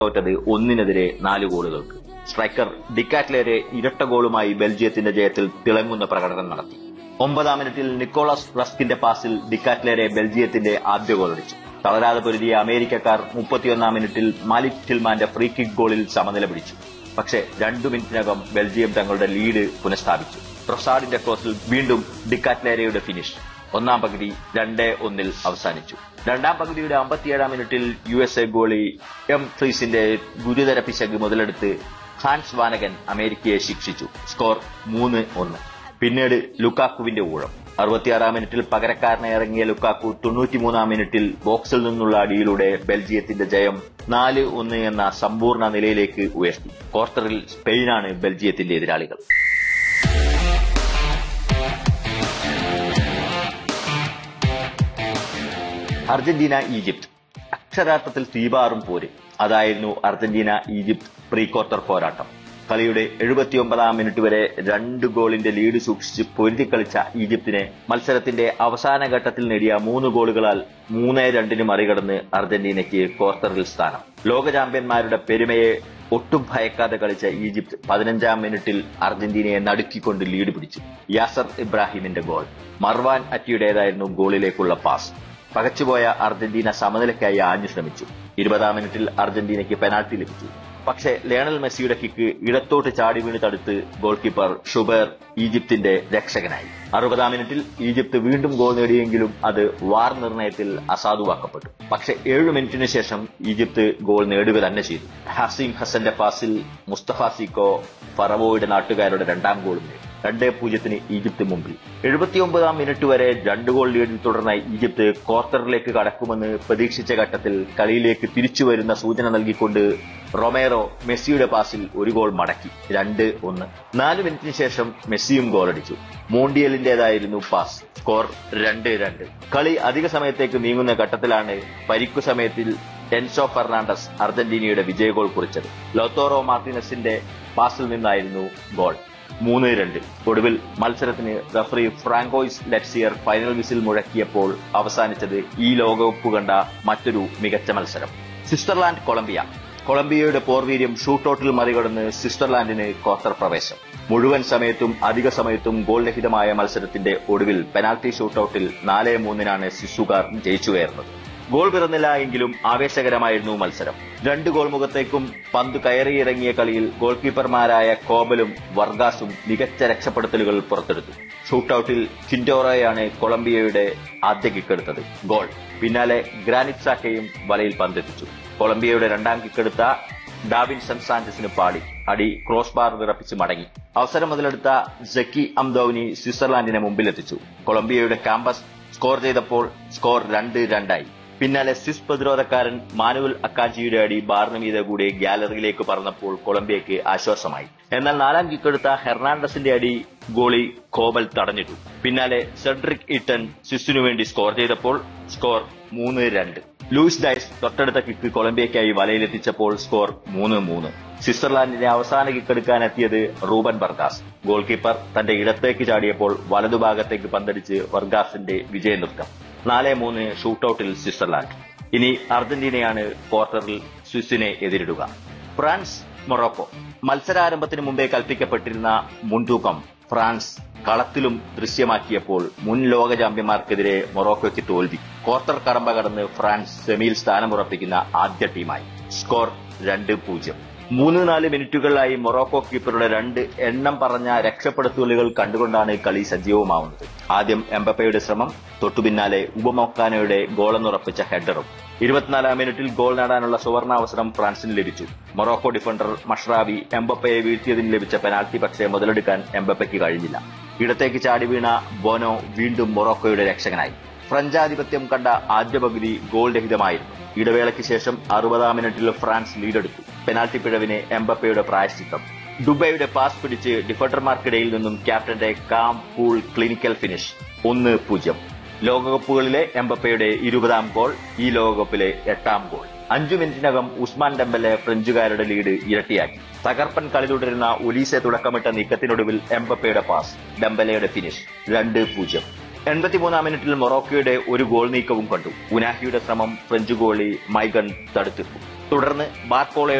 തോറ്റത് 1-4 ഗോളുകൾക്ക്. സ്ട്രൈക്കർ ഡിക്കാറ്റ്ലേറെ ഇരട്ട ഗോളുമായി ബെൽജിയത്തിന്റെ ജയത്തിൽ തിളങ്ങുന്ന പ്രകടനം നടത്തി. 9-ാം മിനിറ്റിൽ നിക്കോളാസ് റസ്കിന്റെ പാസിൽ ഡിക്കാറ്റ്ലേറെ ബെൽജിയത്തിന്റെ ആദ്യ ഗോളടിച്ചു. തളരാതെ പൊരുതിയ അമേരിക്കക്കാർ 31-ാം മിനിറ്റിൽ മാലിക് ടിൽമാന്റെ ഫ്രീ കിക്ക് ഗോളിൽ സമനില പിടിച്ചു. പക്ഷേ 2 മിനിറ്റിനകം ബെൽജിയം തങ്ങളുടെ ലീഡ് പുനഃസ്ഥാപിച്ചു. ട്രൊസാർഡിന്റെ ക്രോസിൽ വീണ്ടും ഡിക്കാറ്റ്ലേരയുടെ ഫിനിഷ്. ഒന്നാം പകുതി 2-1 അവസാനിച്ചു. രണ്ടാം പകുതിയുടെ 57-ാം മിനിറ്റിൽ USA ഗോളി എം ഫ്രീസിന്റെ ഗുരുതര പിശക് മുതലെടുത്ത് ഹാൻസ് വാനഗൻ അമേരിക്കയെ ശിക്ഷിച്ചു. സ്കോർ 3-1. പിന്നീട് ലുക്കാക്കുവിന്റെ ഊഴം. 66-ാം മിനിറ്റിൽ പകരക്കാരനെ ഇറങ്ങിയ ലുക്കാക്കു 93-ാം മിനിറ്റിൽ ബോക്സിൽ നിന്നുള്ള അടിയിലൂടെ ബെൽജിയത്തിന്റെ ജയം 4-1 എന്ന സമ്പൂർണ്ണ നിലയിലേക്ക് ഉയർത്തി. ക്വാർട്ടറിൽ സ്പെയിനാണ് ബെൽജിയത്തിന്റെ എതിരാളികൾ. Argentina Egypt. അക്ഷരാർത്ഥത്തിൽ തീപാറും പോര്. അതായിരുന്നു അർജന്റീന ഈജിപ്ത് പ്രീ ക്വാർട്ടർ പോരാട്ടം. കളിയുടെ 79-ാം മിനിറ്റ് വരെ 2 ഗോളിന്റെ ലീഡ് സൂക്ഷിച്ച് പൊരുതിക്കളിച്ച ഈജിപ്തിനെ മത്സരത്തിന്റെ അവസാന ഘട്ടത്തിൽ നേടിയ 3 ഗോളുകളാൽ 3-2 മറികടന്ന് അർജന്റീനയ്ക്ക് ക്വാർട്ടറിൽ സ്ഥാനം. ലോക ചാമ്പ്യന്മാരുടെ പെരുമയെ ഒട്ടും ഭയക്കാതെ കളിച്ച ഈജിപ്ത് 15-ാം മിനിറ്റിൽ അർജന്റീനയെ നടുക്കിക്കൊണ്ട് ലീഡ് പിടിച്ചു. Yasar ഇബ്രാഹിമിന്റെ goal. Marwan അറ്റിയുടേതായിരുന്നു ഗോളിലേക്കുള്ള pass. പകച്ചുപോയ Argentina സമനിലയ്ക്കായി ആഞ്ഞു ശ്രമിച്ചു. 20-ാം മിനിറ്റിൽ അർജന്റീനയ്ക്ക് പെനാൽറ്റി ലഭിച്ചു. പക്ഷേ ലയണൽ മെസ്സിയുടെ കിക്ക് ഇടത്തോട്ട് ചാടി വീണ് തടുത്ത് ഗോൾ കീപ്പർ ഷുബേർ ഈജിപ്തിന്റെ രക്ഷകനായി. 60-ാം മിനിറ്റിൽ ഈജിപ്ത് വീണ്ടും ഗോൾ നേടിയെങ്കിലും അത് വാർ നിർണയത്തിൽ അസാധുവാക്കപ്പെട്ടു. പക്ഷേ 7 മിനിറ്റിന് ശേഷം ഈജിപ്ത് ഗോൾ നേടുക തന്നെ ചെയ്തു. ഹസീം ഹസന്റെ പാസിൽ മുസ്തഫ സീക്കോ ഫറവോയുടെ നാട്ടുകാരുടെ 2ാം ഗോളും നേടി. 2-0 ഈജിപ്ത് മുമ്പിൽ. 79-ാം മിനിറ്റ് വരെ 2 ഗോൾ ലീഡിൽ തുടർന്ന ഈജിപ്ത് ക്വാർട്ടറിലേക്ക് കടക്കുമെന്ന് പ്രതീക്ഷിച്ച ഘട്ടത്തിൽ കളിയിലേക്ക് തിരിച്ചുവരുന്ന സൂചന നൽകിക്കൊണ്ട് റൊമേറോ മെസ്സിയുടെ പാസിൽ 1 ഗോൾ മടക്കി. 2-1. 4 മിനിറ്റിന് ശേഷം മെസ്സിയും ഗോളടിച്ചു. മോണ്ടിയലിന്റേതായിരുന്നു പാസ്. സ്കോർ 2-2. കളി അധിക സമയത്തേക്ക് നീങ്ങുന്ന ഘട്ടത്തിലാണ് പരിക്കു സമയത്തിൽ എൻസോ ഫെർണാണ്ടസ് അർജന്റീനയുടെ വിജയ ഗോൾ കുറിച്ചത്. ലോത്തോറോ മാർട്ടിനസിന്റെ പാസിൽ നിന്നായിരുന്നു ഗോൾ. 3-2. ഒടുവിൽ മത്സരത്തിന് റഫറി ഫ്രാങ്കോയിസ് ലെറ്റ്സിയർ ഫൈനൽ വിസിൽ മുഴക്കിയപ്പോൾ അവസാനിച്ചത് ഈ ലോകകപ്പ് കണ്ട മറ്റൊരു മികച്ച മത്സരം. Switzerland Colombia. കൊളംബിയയുടെ പോർവീര്യം ഷൂട്ടൌട്ടിൽ മറികടന്ന് സ്വിറ്റ്സർലാൻഡിന് ക്വാർട്ടർ പ്രവേശം. മുഴുവൻ സമയത്തും അധിക സമയത്തും ഗോൾ രഹിതമായ മത്സരത്തിന്റെ ഒടുവിൽ പെനാൽറ്റി ഷൂട്ടൌട്ടിൽ 4-3 സ്വിസ്സുകാർ ജയിച്ചുകയറുന്നത്. ഗോൾ പിറന്നില്ല എങ്കിലും ആവേശകരമായിരുന്നു മത്സരം. 2 ഗോൾ മുഖത്തേക്കും പന്ത് കയറിയിറങ്ങിയ കളിയിൽ ഗോൾ കീപ്പർമാരായ കോബലും വർഗാസും മികച്ച രക്ഷപ്പെടുത്തലുകൾ പുറത്തെടുത്തു. ഷൂട്ടൌട്ടിൽ കിൻഡോറയാണ് കൊളംബിയയുടെ ആദ്യ കിക്കെടുത്തത്. ഗോൾ. പിന്നാലെ ഗ്രാനിറ്റ് സാക്കയും വലയിൽ പന്തെത്തിച്ചു. കൊളംബിയയുടെ 2ാം കിക്കെടുത്ത ഡാവിൻസൺ സാഞ്ചസിന് പാടി. അടി ക്രോസ് ബാർ വിറപ്പിച്ച് മടങ്ങി. അവസരം മുതലെടുത്ത ജക്കി അംദൌനി സ്വിറ്റ്സർലാൻഡിനെ മുമ്പിലെത്തിച്ചു. കൊളംബിയയുടെ കാമ്പസ് സ്കോർ ചെയ്തപ്പോൾ സ്കോർ 2-2. പിന്നാലെ സ്വിസ് പ്രതിരോധക്കാരൻ മാനുവൽ അക്കാഞ്ചിയുടെ അടി ബാറിന് മീതെ കൂടി ഗ്യാലറിയിലേക്ക് പറന്നപ്പോൾ കൊളംബിയയ്ക്ക് ആശ്വാസമായി. എന്നാൽ 4ാം കിക്കെടുത്ത ഹെർണാണ്ടസിന്റെ അടി ഗോളി കോബൽ തടഞ്ഞിട്ടു. പിന്നാലെ സെഡ്രിക് ഈട്ടൺ സ്വിസിനു വേണ്ടി സ്കോർ ചെയ്തപ്പോൾ സ്കോർ 3-2. ലൂയിസ് ഡൈസ് തൊട്ടടുത്ത കിക്ക് കൊളംബിയയ്ക്കായി വലയിലെത്തിച്ചപ്പോൾ സ്കോർ 3-3. സ്വിറ്റ്സർലാൻഡിന്റെ അവസാന കിക്കെടുക്കാനെത്തിയത് റൂബൻ വർഗാസ്. ഗോൾ കീപ്പർ തന്റെ ഇടത്തേക്ക് ചാടിയപ്പോൾ വലതുഭാഗത്തേക്ക് പന്തടിച്ച് വർഗാസിന്റെ വിജയനൃത്തം. 4-3 ഷൂട്ടൌട്ടിൽ സ്വിറ്റ്സർലാൻഡ്. ഇനി അർജന്റീനയാണ് ക്വാർട്ടറിൽ സ്വിസിനെ എതിരിടുക. France Morocco. മത്സരാരംഭത്തിന് മുമ്പേ കൽപ്പിക്കപ്പെട്ടിരുന്ന മുൻതൂക്കം ഫ്രാൻസ് കളത്തിലും ദൃശ്യമാക്കിയപ്പോൾ മുൻ ലോക ചാമ്പ്യന്മാർക്കെതിരെ മൊറോക്കോയ്ക്ക് തോൽവി. ക്വാർട്ടർ കടമ്പ കടന്ന് ഫ്രാൻസ് സെമിയിൽ സ്ഥാനമുറപ്പിക്കുന്ന ആദ്യ ടീമായി. സ്കോർ 2-0. 3-4 മിനിറ്റുകളിലായി മൊറോക്കോ കീപ്പറുടെ 2 എണ്ണം പറഞ്ഞ രക്ഷപ്പെടുത്തലുകൾ കണ്ടുകൊണ്ടാണ് കളി സജീവമാവുന്നത്. ആദ്യം എംബപ്പയുടെ ശ്രമം, തൊട്ടുപിന്നാലെ ഉപമൊക്കാനോയുടെ ഗോളെന്നുറപ്പിച്ച ഹെഡറും. 24-ാം മിനിറ്റിൽ ഗോൾ നേടാനുള്ള സുവർണാവസരം ഫ്രാൻസിന് ലഭിച്ചു. മൊറോക്കോ ഡിഫൻഡർ മഷ്റാവി എംബപ്പയെ വീഴ്ത്തിയതിന് ലഭിച്ച പെനാൽറ്റി പക്ഷേ മുതലെടുക്കാൻ എംബപ്പയ്ക്ക് കഴിഞ്ഞില്ല. ഇടത്തേക്ക് ചാടി വീണ ബോനോ വീണ്ടും മൊറോക്കോയുടെ രക്ഷകനായി. ഫ്രഞ്ചാധിപത്യം കണ്ട ആദ്യ പകുതി ഗോൾ രഹിതമായിരുന്നു. ഇടവേളയ്ക്ക് ശേഷം 60-ാം മിനിറ്റിൽ ഫ്രാൻസ് ലീഡെടുത്തു. പെനാൽറ്റി പിഴവിന് എംബപ്പയുടെ പ്രായശ്ചിത്തം. ഡുബൈയുടെ പാസ് പിടിച്ച് ഡിഫൻഡർമാർക്കിടയിൽ നിന്നും ക്യാപ്റ്റന്റെ calm cool clinical finish. 1-0. ലോകകപ്പുകളിലെ എംബപ്പയുടെ 20-ാം goal. ഈ ലോകകപ്പിലെ 8ാം ഗോൾ. 5 മിനിറ്റിനകം Usman Dembele ഫ്രഞ്ചുകാരുടെ lead ഇരട്ടിയാക്കി. തകർപ്പൻ കളി തുടരുന്ന ഒലീസെ തുടക്കമിട്ട നീക്കത്തിനൊടുവിൽ എംബപ്പയുടെ പാസ്, ഡെമ്പലയുടെ ഫിനിഷ്. 2-0. 83-ാം മിനിറ്റിൽ മൊറോക്കോയുടെ ഒരു ഗോൾ നീക്കവും കണ്ടു. ഉനാഹിയുടെ ശ്രമം ഫ്രഞ്ച് ഗോളി മൈഗൺ തടുത്തിട്ടു. തുടർന്ന് ബാർക്കോള